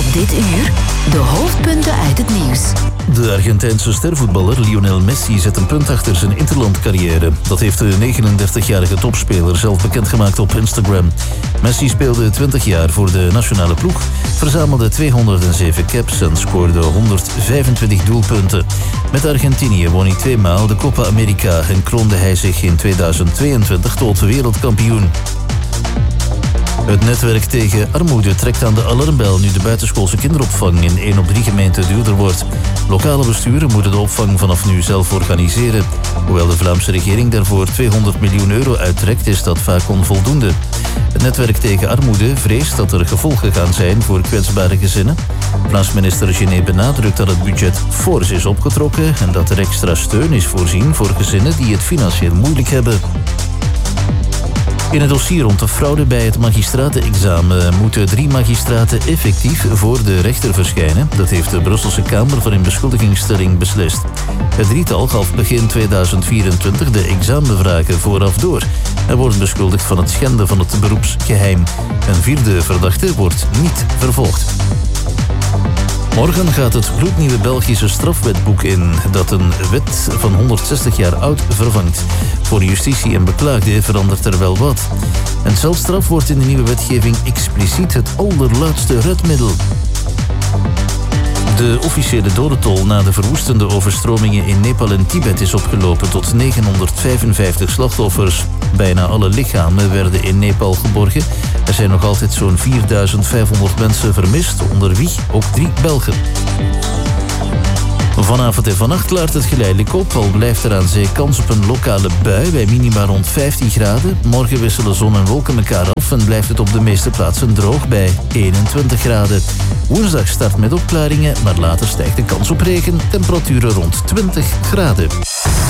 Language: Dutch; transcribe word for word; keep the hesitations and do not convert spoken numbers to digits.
dit uur de hoofdpunten uit het nieuws. De Argentijnse stervoetballer Lionel Messi zet een punt achter zijn interlandcarrière. Dat heeft de negenendertigjarige topspeler zelf bekendgemaakt op Instagram. Messi speelde twintig jaar voor de nationale ploeg, verzamelde tweehonderdzeven caps en scoorde honderdvijfentwintig doelpunten. Met Argentinië won hij tweemaal de Copa America en kroonde hij zich in tweeduizend tweeëntwintig tot wereldkampioen. Het netwerk tegen armoede trekt aan de alarmbel nu de buitenschoolse kinderopvang in één op drie gemeenten duurder wordt. Lokale besturen moeten de opvang vanaf nu zelf organiseren. Hoewel de Vlaamse regering daarvoor tweehonderd miljoen euro uittrekt, is dat vaak onvoldoende. Het netwerk tegen armoede vreest dat er gevolgen gaan zijn voor kwetsbare gezinnen. Vlaams minister Gené benadrukt dat het budget fors is opgetrokken en dat er extra steun is voorzien voor gezinnen die het financieel moeilijk hebben. In het dossier rond de fraude bij het magistratenexamen moeten drie magistraten effectief voor de rechter verschijnen. Dat heeft de Brusselse Kamer voor in beschuldigingsstelling beslist. Het drietal gaf begin tweeduizend vierentwintig de examenvragen vooraf door. Hij wordt beschuldigd van het schenden van het beroepsgeheim. Een vierde verdachte wordt niet vervolgd. Morgen gaat het gloednieuwe Belgische strafwetboek in, dat een wet van honderdzestig jaar oud vervangt. Voor justitie en beklaagden verandert er wel wat. Een celstraf wordt in de nieuwe wetgeving expliciet het allerlaatste redmiddel. De officiële dodentol na de verwoestende overstromingen in Nepal en Tibet is opgelopen tot negenhonderdvijfenvijftig slachtoffers. Bijna alle lichamen werden in Nepal geborgen. Er zijn nog altijd zo'n vierduizend vijfhonderd mensen vermist, onder wie ook drie Belgen. Vanavond en vannacht klaart het geleidelijk op, al blijft er aan zee kans op een lokale bui bij minima rond vijftien graden. Morgen wisselen zon en wolken elkaar af en blijft het op de meeste plaatsen droog bij eenentwintig graden. Woensdag start met opklaringen, maar later stijgt de kans op regen, temperaturen rond twintig graden.